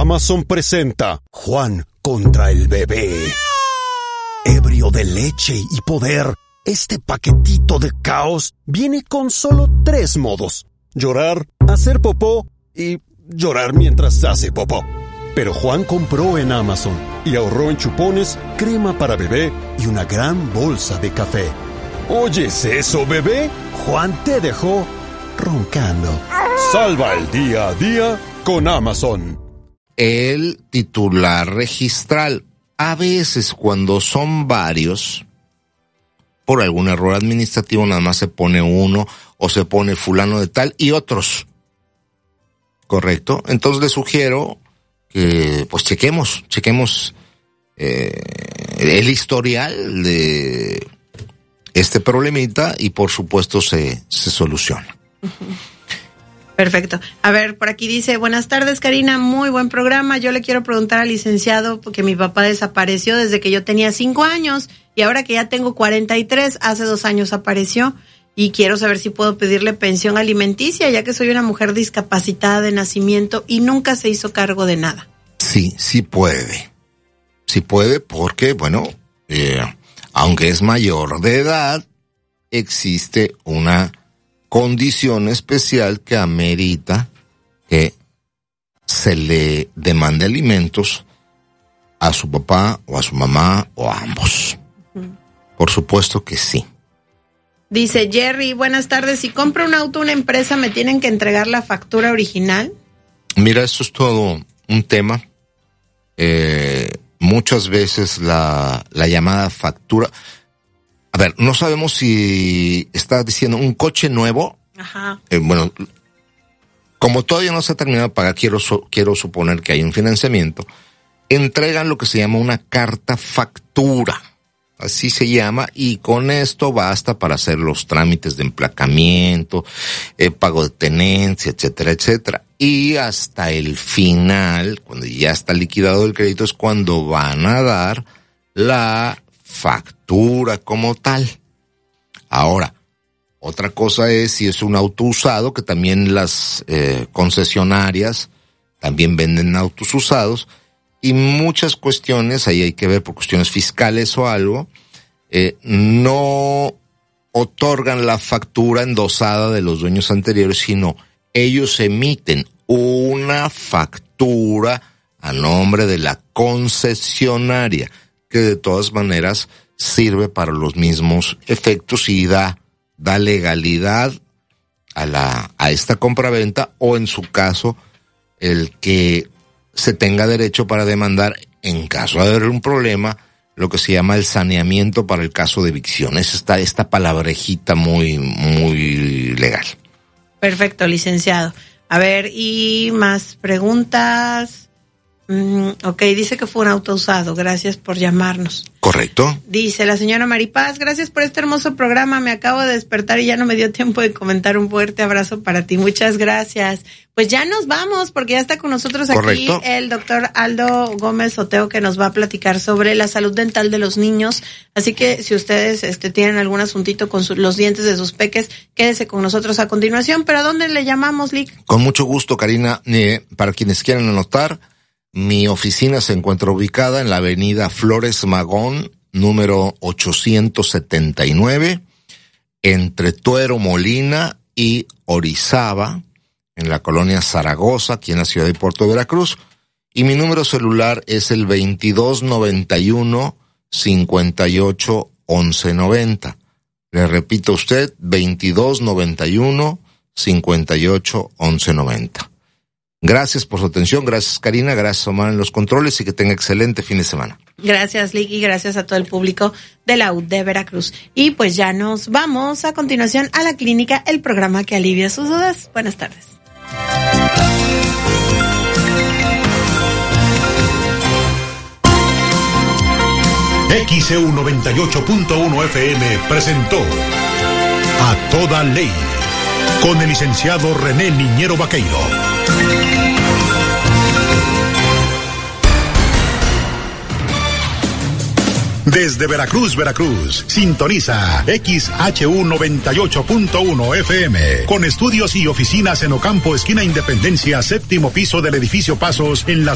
Amazon presenta Juan contra el bebé. Ebrio de leche y poder, este paquetito de caos viene con solo 3 modos: llorar, hacer popó y llorar mientras hace popó. Pero Juan compró en Amazon y ahorró en chupones, crema para bebé y una gran bolsa de café. ¿Oyes eso, bebé? Juan te dejó roncando. Salva el día a día con Amazon. El titular registral. A veces cuando son varios, por algún error administrativo nada más se pone uno o se pone fulano de tal y otros. ¿Correcto? Entonces les sugiero que pues chequemos el historial de este problemita y por supuesto se soluciona. Perfecto. A ver, por aquí dice: buenas tardes, Karina, muy buen programa. Yo le quiero preguntar al licenciado porque mi papá desapareció desde que yo tenía 5 años y ahora que ya tengo 43, hace 2 años apareció y quiero saber si puedo pedirle pensión alimenticia, ya que soy una mujer discapacitada de nacimiento y nunca se hizo cargo de nada. Sí puede. Sí puede porque, bueno, aunque es mayor de edad, existe una condición especial que amerita que se le demande alimentos a su papá o a su mamá o a ambos. Por supuesto que sí. Dice Jerry: buenas tardes, si compro un auto a una empresa, ¿me tienen que entregar la factura original? Mira, esto es todo un tema. Muchas veces la llamada factura... A ver, no sabemos si está diciendo un coche nuevo. Ajá. Bueno, como todavía no se ha terminado de pagar, quiero suponer que hay un financiamiento. Entregan lo que se llama una carta factura. Así se llama, y con esto basta para hacer los trámites de emplacamiento, pago de tenencia, etcétera, etcétera. Y hasta el final, cuando ya está liquidado el crédito, es cuando van a dar la factura como tal. Ahora, otra cosa es si es un auto usado, que también las concesionarias también venden autos usados, y muchas cuestiones, ahí hay que ver por cuestiones fiscales o algo, no otorgan la factura endosada de los dueños anteriores, sino ellos emiten una factura a nombre de la concesionaria, que de todas maneras sirve para los mismos efectos y da legalidad a esta compraventa, o en su caso, el que se tenga derecho para demandar en caso de haber un problema, lo que se llama el saneamiento para el caso de evicción. Es esta palabrejita muy, muy legal. Perfecto, licenciado. A ver, y más preguntas. Ok, dice que fue un auto usado. Gracias por llamarnos. Correcto. Dice la señora Maripaz: gracias por este hermoso programa. Me acabo de despertar y ya no me dio tiempo de comentar. Un fuerte abrazo para ti. Muchas gracias. Pues ya nos vamos porque ya está con nosotros aquí el doctor Aldo Gómez Oteo, que nos va a platicar sobre la salud dental de los niños. Así que si ustedes tienen algún asuntito con los dientes de sus peques, quédese con nosotros a continuación. ¿Pero a dónde le llamamos, Lick? Con mucho gusto, Karina. Para quienes quieran anotar, mi oficina se encuentra ubicada en la avenida Flores Magón, número 879, entre Tuero Molina y Orizaba, en la colonia Zaragoza, aquí en la ciudad de Puerto Veracruz. Y mi número celular es el 2291-581190. Le repito a usted, 2291-581190. Gracias por su atención, gracias Karina, gracias Omar en los controles y que tenga excelente fin de semana. Gracias Lick y gracias a todo el público de la UD de Veracruz. Y pues ya nos vamos a continuación a la clínica, el programa que alivia sus dudas. Buenas tardes. XEU 98.1 FM presentó A Toda Ley con el licenciado René Niñero Vaqueiro. Desde Veracruz, sintoniza XHU 98.1 FM, con estudios y oficinas en Ocampo, esquina Independencia, 7º piso del edificio Pasos, en la